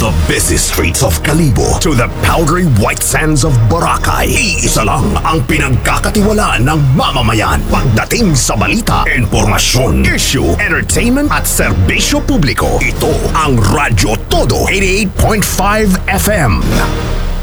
the busy streets of Kalibo to the powdery white sands of Boracay, iisa lang ang pinagkakatiwalaan ng mamamayan pagdating sa balita, informasyon, issue, entertainment at serbisyo publiko. Ito ang Radyo Todo 88.5 FM.